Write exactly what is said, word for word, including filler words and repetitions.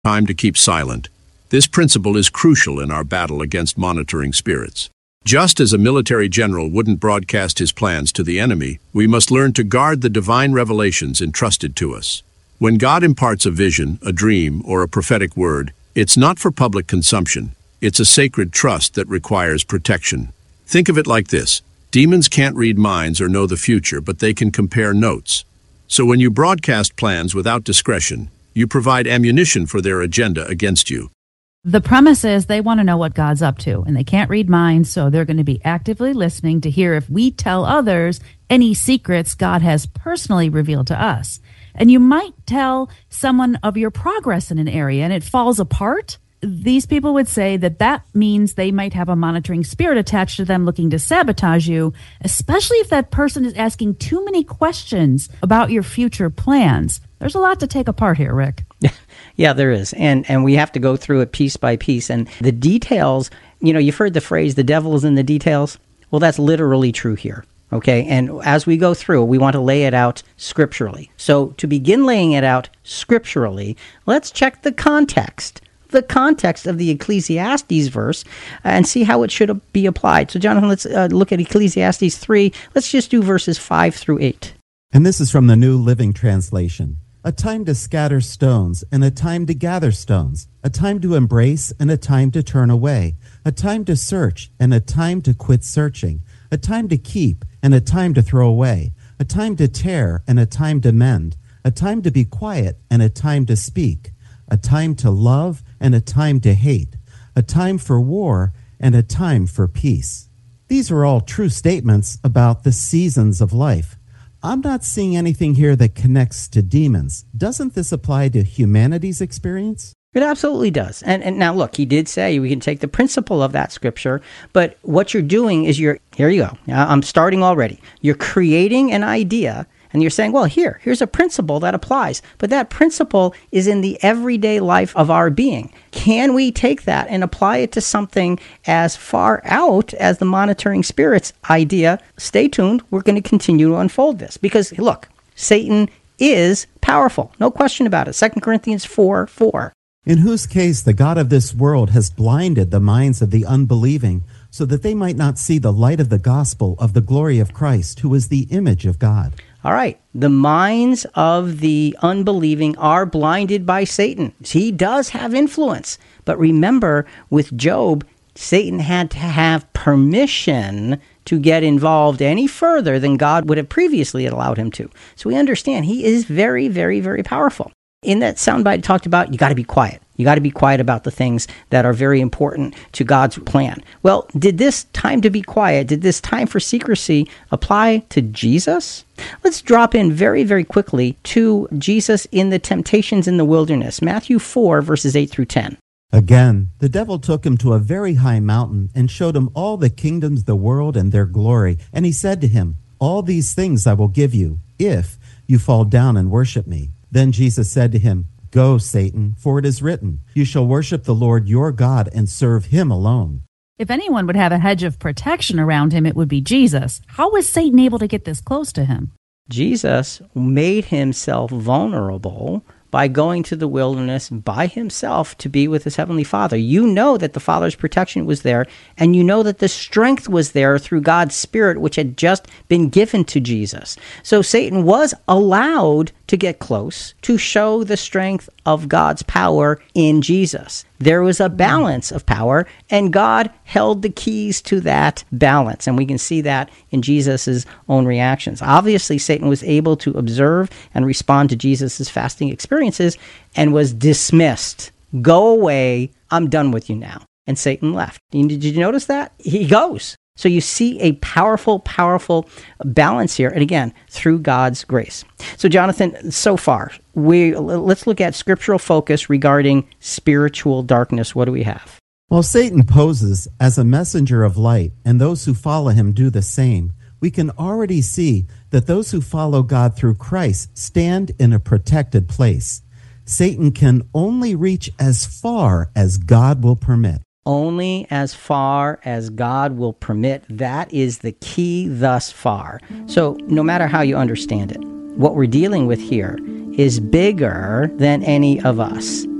Time to keep silent. This principle is crucial in our battle against monitoring spirits. Just as a military general wouldn't broadcast his plans to the enemy, we must learn to guard the divine revelations entrusted to us. When God imparts a vision, a dream, or a prophetic word, it's not for public consumption. It's a sacred trust that requires protection. Think of it like this. Demons can't read minds or know the future, but they can compare notes. So when you broadcast plans without discretion, you provide ammunition for their agenda against you. The premise is they want to know what God's up to, and they can't read minds, so they're going to be actively listening to hear if we tell others any secrets God has personally revealed to us. And you might tell someone of your progress in an area, and it falls apart. These people would say that that means they might have a monitoring spirit attached to them looking to sabotage you, especially if that person is asking too many questions about your future plans. There's a lot to take apart here, Rick. Yeah, there is. And and we have to go through it piece by piece. And the details, you know, you've heard the phrase, the devil is in the details. Well, that's literally true here. Okay. And as we go through, we want to lay it out scripturally. So to begin laying it out scripturally, let's check the context. the context of the Ecclesiastes verse and see how it should be applied. So, Jonathan, let's uh, look at Ecclesiastes three. Let's just do verses five through eight. And this is from the New Living Translation. A time to scatter stones and a time to gather stones, a time to embrace and a time to turn away, a time to search and a time to quit searching, a time to keep and a time to throw away, a time to tear and a time to mend, a time to be quiet and a time to speak, a time to love and a time to hate, a time for war and a time for peace. These are all true statements about the seasons of life. I'm not seeing anything here that connects to demons. Doesn't this apply to humanity's experience? It absolutely does. And and now look, he did say we can take the principle of that scripture, but what you're doing is you're, here you go. I'm starting already. You're creating an idea and you're saying, well, here, here's a principle that applies. But that principle is in the everyday life of our being. Can we take that and apply it to something as far out as the monitoring spirits idea? Stay tuned. We're going to continue to unfold this. Because, look, Satan is powerful. No question about it. Second Corinthians four four. In whose case the God of this world has blinded the minds of the unbelieving, so that they might not see the light of the gospel of the glory of Christ, who is the image of God. All right. The minds of the unbelieving are blinded by Satan. He does have influence. But remember, with Job, Satan had to have permission to get involved any further than God would have previously allowed him to. So we understand he is very, very, very powerful. In that soundbite, it talked about you got to be quiet. You got to be quiet about the things that are very important to God's plan. Well, did this time to be quiet, did this time for secrecy apply to Jesus? Let's drop in very, very quickly to Jesus in the temptations in the wilderness. Matthew four, verses eight through ten. Again, the devil took him to a very high mountain and showed him all the kingdoms of the world and their glory. And he said to him, all these things I will give you, if you fall down and worship me. Then Jesus said to him, go, Satan, for it is written, you shall worship the Lord your God and serve him alone. If anyone would have a hedge of protection around him, it would be Jesus. How was Satan able to get this close to him? Jesus made himself vulnerable by going to the wilderness by himself to be with his heavenly Father. You know that the Father's protection was there, and you know that the strength was there through God's Spirit, which had just been given to Jesus. So Satan was allowed to get close to show the strength of God's power in Jesus. There was a balance of power, and God held the keys to that balance. And we can see that in Jesus' own reactions. Obviously, Satan was able to observe and respond to Jesus' fasting experiences and was dismissed. Go away. I'm done with you now. And Satan left. Did you notice that? He goes. So you see a powerful, powerful balance here, and again, through God's grace. So Jonathan, so far, we let's look at scriptural focus regarding spiritual darkness. What do we have? While Satan poses as a messenger of light, and those who follow him do the same, we can already see that those who follow God through Christ stand in a protected place. Satan can only reach as far as God will permit. Only as far as God will permit. That is the key thus far. So no matter how you understand it, what we're dealing with here is bigger than any of us.